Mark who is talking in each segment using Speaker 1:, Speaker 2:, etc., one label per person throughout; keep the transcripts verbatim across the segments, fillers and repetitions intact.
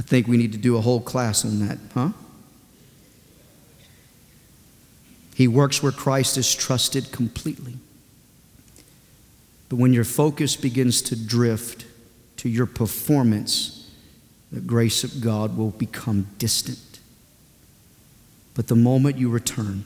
Speaker 1: I think we need to do a whole class on that, huh? He works where Christ is trusted completely. But when your focus begins to drift to your performance, the grace of God will become distant. But the moment you return,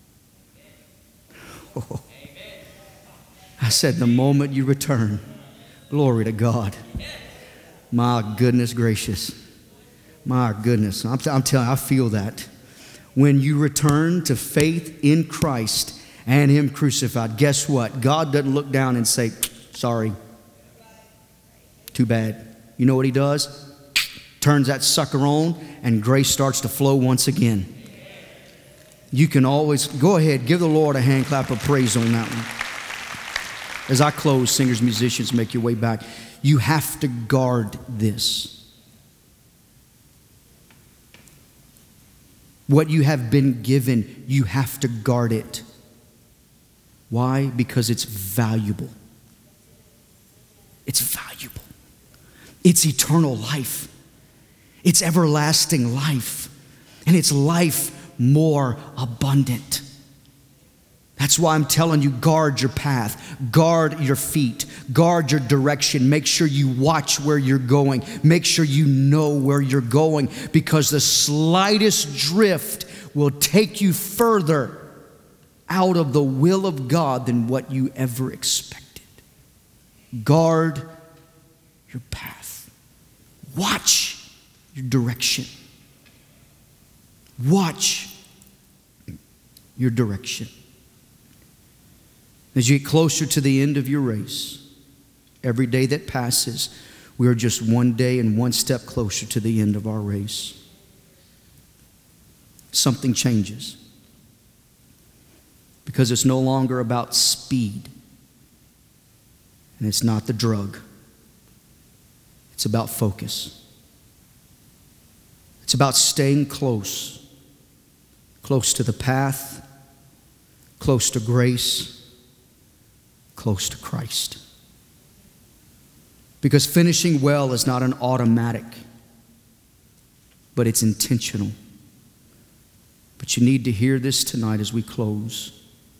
Speaker 1: oh, I said the moment you return, glory to God. My goodness gracious. My goodness. I'm, I'm telling you, I feel that. When you return to faith in Christ and Him crucified, guess what? God doesn't look down and say, sorry, too bad. You know what He does? Turns that sucker on and grace starts to flow once again. You can always, go ahead, give the Lord a hand clap of praise on that one. As I close, singers, musicians, make your way back. You have to guard this. What you have been given, you have to guard it. Why? Because it's valuable. It's valuable. It's eternal life. It's everlasting life. And it's life more abundant. That's why I'm telling you, guard your path, guard your feet, guard your direction. Make sure you watch where you're going. Make sure you know where you're going, because the slightest drift will take you further out of the will of God than what you ever expected. Guard your path. Watch your direction. Watch your direction. As you get closer to the end of your race, every day that passes, we are just one day and one step closer to the end of our race. Something changes. Because it's no longer about speed. And it's not the drug. It's about focus. It's about staying close. Close to the path. Close to grace. Close to Christ. Because finishing well is not an automatic, but it's intentional. But you need to hear this tonight as we close.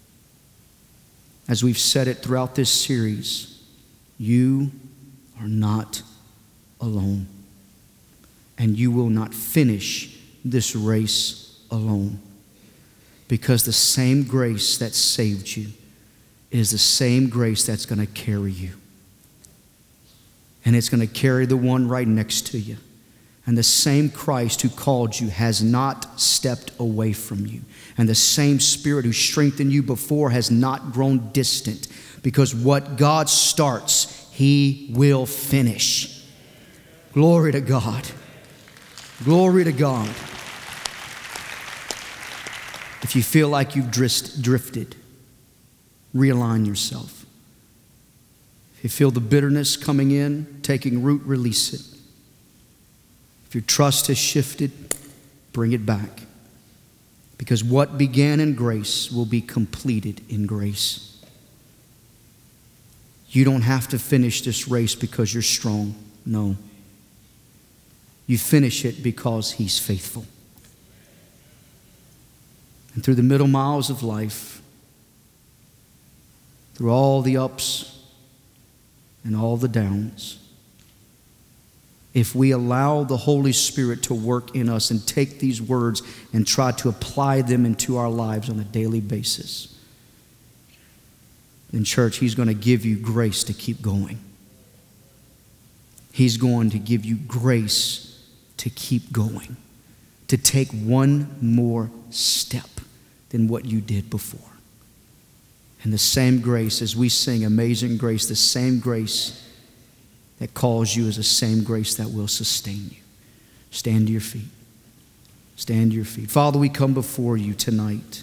Speaker 1: As we've said it throughout this series, you are not alone. And you will not finish this race alone. Because the same grace that saved you is the same grace that's going to carry you. And it's going to carry the one right next to you. And the same Christ who called you has not stepped away from you. And the same Spirit who strengthened you before has not grown distant. Because what God starts, He will finish. Glory to God. Glory to God. If you feel like you've drifted, realign yourself. If you feel the bitterness coming in, taking root, release it. If your trust has shifted, bring it back. Because what began in grace will be completed in grace. You don't have to finish this race because you're strong. No. You finish it because He's faithful. And through the middle miles of life, through all the ups and all the downs, if we allow the Holy Spirit to work in us and take these words and try to apply them into our lives on a daily basis, in church, He's going to give you grace to keep going. He's going to give you grace to keep going, to take one more step than what you did before. And the same grace, as we sing Amazing Grace, the same grace that calls you is the same grace that will sustain you. Stand to your feet. Stand to your feet. Father, we come before you tonight.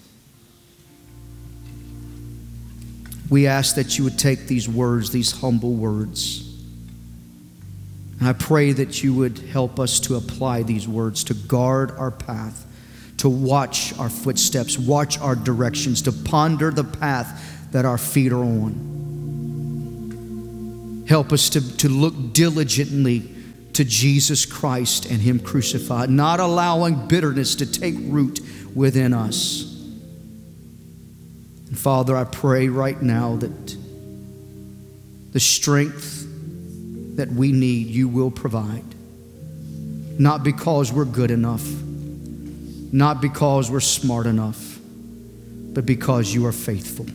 Speaker 1: We ask that you would take these words, these humble words, and I pray that you would help us to apply these words, to guard our path, to watch our footsteps, watch our directions, to ponder the path that our feet are on. Help us to, to look diligently to Jesus Christ and Him crucified, not allowing bitterness to take root within us. And Father, I pray right now that the strength that we need, you will provide. Not because we're good enough, not because we're smart enough, but because you are faithful.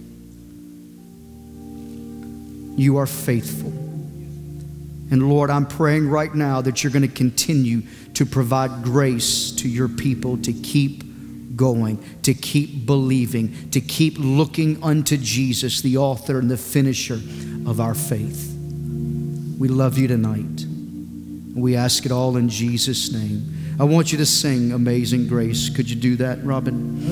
Speaker 1: You are faithful. And Lord, I'm praying right now that you're going to continue to provide grace to your people to keep going, to keep believing, to keep looking unto Jesus, the author and the finisher of our faith. We love you tonight. We ask it all in Jesus' name. I want you to sing Amazing Grace. Could you do that, Robin?